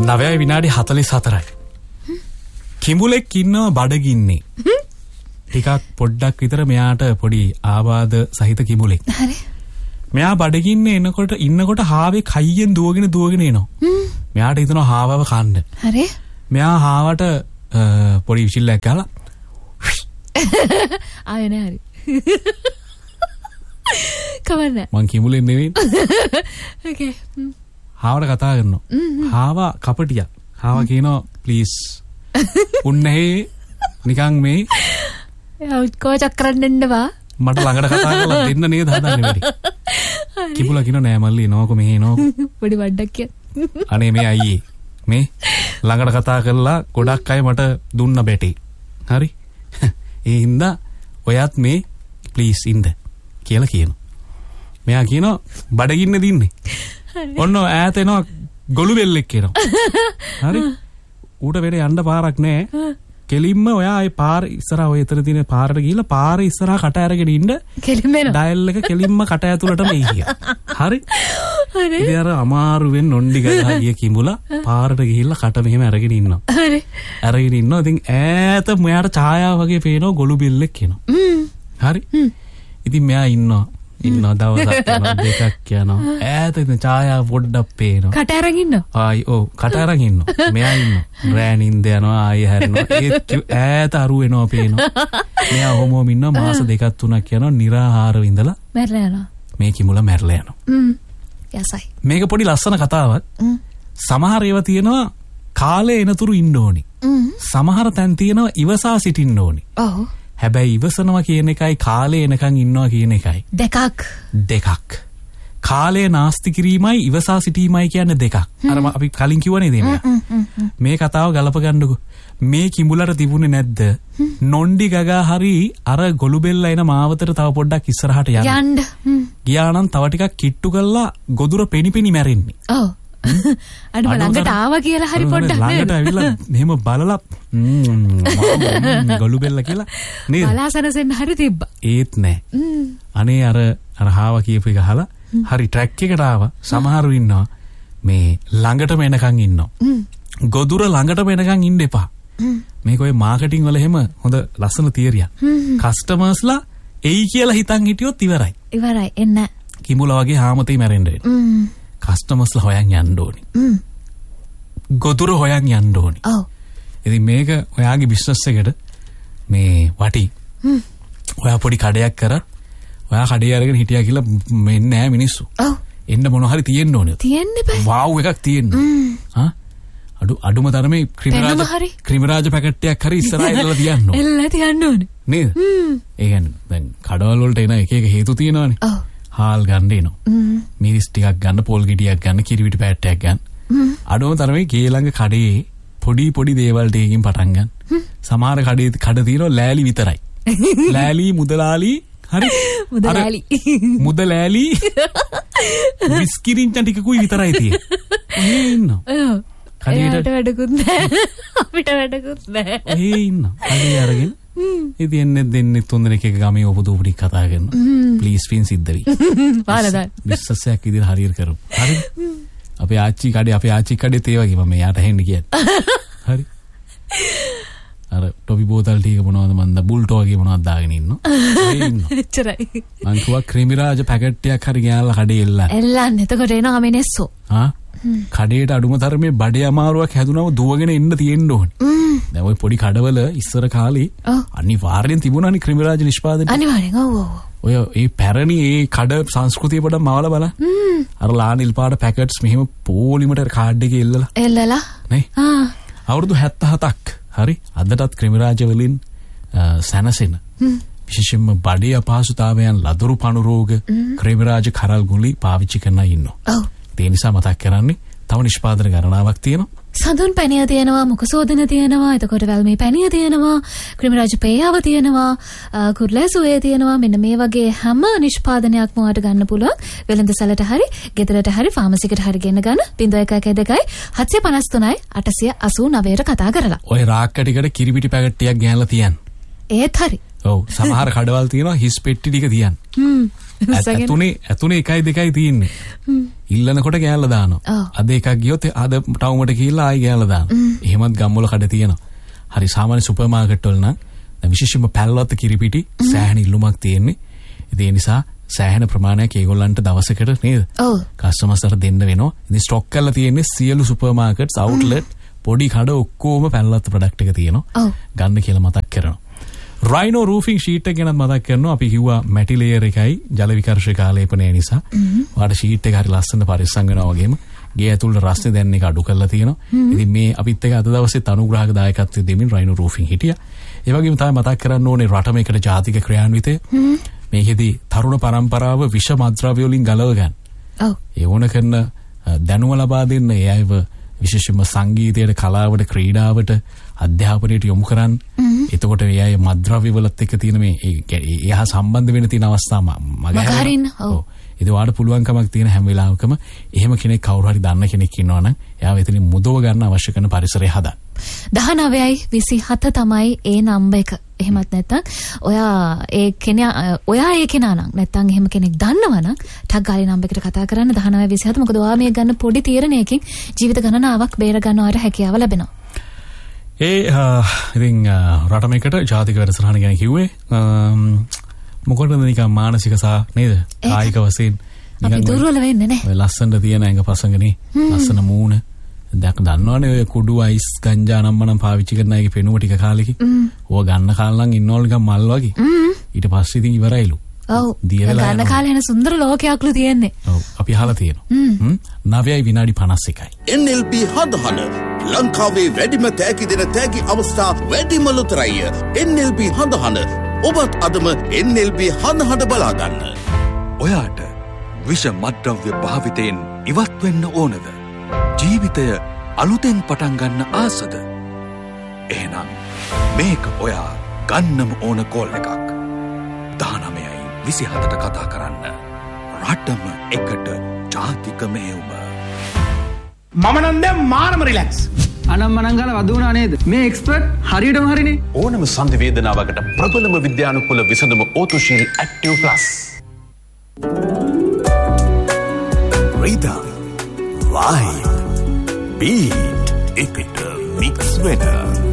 9 විනාඩි 44යි. කිඹුලෙක් ඉන්නවා බඩගින්නේ. ටිකක් පොඩ්ඩක් විතර මෙයාට පොඩි ආබාධ සහිත කිඹුලෙක්. හරි. මෙයා බඩගින්නේ ඉන්නකොට හාවේ කයියෙන් දුවගෙන එනවා. මෙයාට හිතනවා හාවව කන්න. හරි. මෙයා හාවට පොඩි විසිල්ලක් ගහලා ආයෙ හරි. කවන්න. මං කිඹුලෙන් නෙවෙයි. ඕකේ. හාවට කතා කරනවා. හාවා කපටියක්. හාවා කියනවා ප්ලීස්. උන්නේ නිකන් මේ කෝචක් කරන්න දෙන්නවා. මට ළඟට කතා කරලා දෙන්න නේද හදන්නේ වැඩි. කිඹුලා කියනවා නෑ මල්ලි එනවකො මෙහෙ එනවකො. පොඩි වඩක් කිය. අනේ මේ අයියේ මේ ළඟට කතා කරලා ගොඩක් අය මට දුන්න බැටේ. හරි. ඒ හින්දා ඔයත් මේ ප්ලීස් ඉන්න කියලා කියනවා. මෙයා කියනවා බඩගින්න දින්නේ. ඔන්න ඈත එනවා ගොළු බෙල්ලෙක් එනවා. හරි. ඌට වෙන යන්න පාරක් නෑ. කෙලින්ම ඔයා ඒ පාර ඉස්සරහා ඔය එතන තියෙන පාරට ගිහිල්ලා පාරේ ඉස්සරහා කට අරගෙන ඉන්න. කෙලින්ම එනවා. ඩයල් එක කෙලින්ම කට ඇතුළටම එයි කියලා. හරි. හරි. ඉතින් අර අමාරුවෙන් නොණ්ඩි ගහලා ගිය කිඹුලා පාරට ගිහිල්ලා කට මෙහෙම අරගෙන ඉන්නවා. හරි. අරගෙන ඉන්නවා. ඉතින් ඈත මෙයාට ඡායාව වගේ පේනවා ගොළු බෙල්ලෙක් එනවා. හරි. ඉතින් මෙයා ඉන්නවා දවසක් යනවා දෙකක් යනවා. ඈත ඉතින් ඡායාව පොඩ්ඩක් පේනවා. කට අරන් ඉන්නවා. ආයි ඔව් කට අරන් ඉන්නවා. මෙයා ඉන්නවා. රෑනින්ද යනවා ආයි හැරෙනවා. ඒත් ඈත අරු වෙනවා පේනවා. මෙයා හොමෝම ඉන්නවා මාස 2-3ක් යනවා निराහාරව ඉඳලා මැරලා යනවා. මේ කිඹුලා මැරලා යනවා. යසයි. මේක පොඩි ලස්සන කතාවක්. සමහර ඒවා තියෙනවා කාලේ එනතුරු ඉන්න ඕනි. සමහර තැන් තියෙනවා ඉවසා සිටින්න ඕනි. ඔව්. හැබැයි ඉවසනවා කියන එකයි කාලේ එනකන් ඉන්නවා කියන එකයි දෙකක්. කාලය නාස්ති කිරීමයි ඉවසා සිටීමයි කියන්නේ දෙකක්. අර අපි කලින් කිව්වනේ දෙන්නේ. මේ කතාව ගලප ගන්නකො. මේ කිඹුලට තිබුණේ නැද්ද? නොණ්ඩි ගගා හරි අර ගොළු බෙල්ල එන මාවතට තව පොඩ්ඩක් ඉස්සරහට යන්න. ගියා නම් තව ටිකක් කිට්ටු කරලා ගොදුර පෙනිපෙනි මැරෙන්නේ. ඔව්. අඩ ළඟට ආවා කියලා හරි පොඩ්ඩක් ළඟට ඇවිල්ලා මෙහෙම බලලා ගොළු බෙල්ල කියලා නේද? බලාසනසෙන් හරි තිබ්බා. ඒත් නෑ. අනේ අර හාව කියපු එක අහලා හරි ට්‍රැක් එකට ආවා. සමහරු ඉන්නවා මේ ළඟටම එනකන් ඉන්නවා. ගොදුර ළඟටම එනකන් ඉන්න එපා. මේක ඔය මාකටිං වල එහෙම හොඳ ලස්සන තියරියක්. කස්ටමර්ස්ලා එයි කියලා හිතන් හිටියොත් ඉවරයි. එන්න. කිඹුලා වගේ හාමතේ මැරෙන්න වෙනවා. කස්ටමර්ස්ලා හොයන් යන්න ඕනි. ගොදුර හොයන් යන්න ඕනි. ඔව්. ඉතින් මේක ඔයාගේ බිස්නස් එකට මේ වටි. ඔයා පොඩි කඩයක් කරත් ඔයා කඩේ අරගෙන හිටියා කියලා මෙන්නේ නැහැ මිනිස්සු. ඔව්. එන්න මොන හරි තියෙන්න ඕනේ. තියෙන්න බෑ. වාව් එකක් තියෙන්න. හා අඩුම තරමේ ක්‍රිමිරාජ පැකට්ටයක් හරි ඉස්සරහා එල්ලලා තියන්න ඕනේ. එල්ලලා තියන්න ඕනේ. නේද? ඒ කියන්නේ දැන් කඩවල වලට එන එක හේතු තියෙනවානේ. ඔව්. හාල් ගන්න එනවා. මිරිස් ටිකක් ගන්න, පොල් ගෙඩියක් ගන්න, කිරිවිටි පැට්ටයක් ගන්න. අඩුම තරමේ ගේ ළඟ කඩේ පොඩි දේවල් ටිකකින් පටන් ගන්න. සමහර කඩ තියෙනවා ලෑලි විතරයි. ලෑලි මුදලාලි හරි මුදලාලි විස්කිරින්ච ටිකකුයි විතරයි තියෙන්නේ. ඔහේ ඉන්නවා. කඩේට වැඩකුත් නැහැ. අපිට වැඩකුත් නැහැ. ඔහේ ඉන්නවා. කඩේ අරගෙන ඉතින් දෙන්නේ තුන්දෙනෙක් එක ගමේ ඔබතුපුටි කතා කරනවා. ප්ලීස් ෆින් සිද්ධ වෙයි. පාරදා. බිස්නස් එකක් විදිහට හරියට කරමු. හරි. අපේ ආච්චි කඩේ තේ වගේ මම යාට හෙන්න කියන්නේ. හරි. අර ටොපි බෝතල් ටික මොනවද මන්ද බුල්ටෝ වගේ මොනවද දාගෙන ඉන්නවා. ඒ ඉන්නවා. එච්චරයි. මං කිව්වා ක්‍රිමිරාජ පැකට්ටයක් හරි ගෑනලා කඩේ එල්ලන්න. එතකොට එනවා මෙනෙස්සෝ. කඩේට අඩුම තරමේ බඩේ අමාරුවක් හැදුනම දුවගෙන එන්න තියෙන්න ඕනේ. දැන් ওই පොඩි කඩවල ඉස්සර කාලේ අනිවාර්යෙන් තිබුණානේ ක්‍රිමිරාජ නිෂ්පාදනය. අනිවාර්යෙන්. ඔව්. ඔය ඒ පැරණි ඒ කඩ සංස්කෘතිය පොඩ්ඩක් මවලා බලන්න. අර ලානිල් පාට පැකට්ස් මෙහෙම පොලිමට කාඩ් එකේ එල්ලලා නේ. අවුරුදු 77ක්. හරි. අදටත් ක්‍රිමිරාජ වලින් සැනසෙන විශේෂයෙන්ම බඩේ අපහසුතාවයන් ලදරු පණු රෝග ක්‍රිමිරාජ කරල් ගුලි පාවිච්චි කරන ඉන්නවා. ඔව්. ඒ නිසා මතක් කරන්නේ තව නිෂ්පාදන ගණනාවක් තියෙනවා. සඳුන් පැණිය තියෙනවා, මුඛසෝදන තියෙනවා, එතකොට වැල්මේ පැණිය තියෙනවා, ක්‍රිමිරාජ පේයාව තියෙනවා, කුරුලෑසුවේ තියෙනවා. මෙන්න මේ වගේ හැම නිෂ්පාදනයක්ම ඔයාලට ගන්න පුළුවන්. වෙළඳසැලට හරි, ගෙදරට හරි, ෆාමසි එකට හරි ගෙන්න ගන්න 0112 753 889ට කතා කරලා. ඔය රාක්කටිකට කිරිපිටි පැකට්ටියක් ගෑනලා තියන්න. ඒත් හරි. ඔව් සමහර කඩවල් තියෙනවා හිස් පෙට්ටි ටික තියන්න. ඇතුනේ 1 2යි තියෙන්නේ. ඉල්ලනකොට ගෑල්ල දානවා. අද එකක් ගියොත් අද ටවුමට ගිහිල්ලා ආයි ගෑල්ල දානවා. එහෙමත් ගම්වල කඩ තියෙනවා. හරි සාමාන්‍ය සුපර් මාකට් වල නම් විශේෂයෙන්ම පැල්ලොත් කිරිපිටි සෑහෙන ඉල්ලුමක් තියෙන්නේ. ඒ නිසා සෑහෙන ප්‍රමාණයක් ඒගොල්ලන්ට දවසකට නේද? ඔව්. කස්ටමර්ස්ට දෙන්න වෙනවා. ඉතින් ස්ටොක් කරලා තියෙන්නේ සියලු සුපර් මාකට්ස් අවුට්ලට් පොඩි කඩ ඔක්කොම පැල්ලොත් ප්‍රොඩක්ට් එක තියෙනවා. ගන්න කියලා මතක් කරනවා. රයිනෝ රූෆින් ෂීට් එක ගැන මතක් කරනවා. අපි කිව්වා මැටි ලේයර් එකයි ජල විකර්ෂක ආලේපනය නිසා ඔයාලට ෂීට් එක හරි ලස්සන පරිස්සම් වෙනවා වගේම ගේ ඇතුළේ රස්නේ දැන් එක අඩු කරලා තියෙනවා. ඉතින් මේ අපිත් එක අද දවසේත් අනුග්‍රහක දායකත්වය දෙමින් රයිනෝ රූෆින් හිටියා. ඒ වගේම තමයි මතක් කරන්න ඕනේ රටම එකට ජාතික ක්‍රියාන්විතය. මේකෙදී තරුණ පරම්පරාව විෂ මද්ද්‍රව්‍ය වලින් ගලව ගන්න. ඔව්. ඒ වුණ කරන දැනුම ලබා දෙන්න ඒ අයව විශේෂයෙන්ම සංගීතයට කලාවට ක්‍රීඩාවට අධ්‍යාපනයට යොමු කරන්න. එතකොට ඒ අය මද්ද්‍රව්‍ය වලත් එක්ක තියෙන මේ එහා සම්බන්ධ වෙන තියෙන අවස්ථා මගහරින්න. ඔව්. ඒක ඔයාලට පුළුවන්කමක් තියෙන හැම වෙලාවකම එහෙම කෙනෙක් කවුරු හරි දන්න කෙනෙක් ඉන්නවා නම් එයාව එතනින් මුදව ගන්න අවශ්‍ය කරන පරිසරය හදන්න. 19:27 තමයි ඒ නම්බර් එක. එහෙමත් නැත්නම් ඔයා ඒ කෙනා නම් නැත්නම් එහෙම කෙනෙක් දන්නවනම් ටග් ගාලේ නම්බර් එකට කතා කරන්න 19:27. මොකද ඔයා මේ ගන්න පොඩි තීරණයකින් ජීවිත ගණනාවක් බේර ගන්නවට හැකියාව ලැබෙනවා. ඉතින් රටමයකට ජාතික වැඩසටහන ගැන කිව්වේ මොකටද නිකන් මානසික සහ නේද කායික වශයෙන් අපි දුර්වල වෙන්නේ නැහැ. ලස්සනට තියෙන ඇඟ පසඟනේ ලස්සන මූණ දැන් දන්නවනේ ඔය කුඩු අයිස් ගංජා නම්මනම් පාවිච්චි කරන අයගේ පෙනුම ටික කාලෙකින් ඕවා ගන්න කාලෙන් ඉන්නවලු නිකන් මල් වගේ. ඊට පස්සේ ඉතින් ඉවරයිලු. ඔව්. ගන්න කාලේ එන සුන්දර ලෝකයක්ලු තියෙන්නේ. ඔව් අපි අහලා තියෙනවා. 9යි විනාඩි 51යි. NLP හදහන ලංකාවේ වැඩිම තෑගි දෙන තෑගි අවස්ථා වැඩිම ලොතරැය. NLP හදහන ඔබත් අදම NLP හදහන බලා ගන්න. ඔයාට විෂ මද්ද්‍රව්‍ය භාවිතයෙන් ඉවත් වෙන්න ඕනද? ජීවිතය අලුතෙන් පටන් ගන්න ආසද? එහෙනම් මේක ඔයා ගන්නම ඕන කෝල් එකක්. 19:27ට කතා කරන්න. රටම එකට ජාතික මෙහෙයුම. මම නම් දැන් මාරම රිලැක්ස්. අනම්මනම් ගාලා වදුණා නේද? මේ එක්ස්පර්ට් හරියටම හරිනේ. ඕනම සංධි වේදනාවකට ප්‍රබලම විද්‍යානුකූල විසඳුම ඕතුශීල් active plus. Rhythm, vibe, beat, එකට මික්ස් වෙන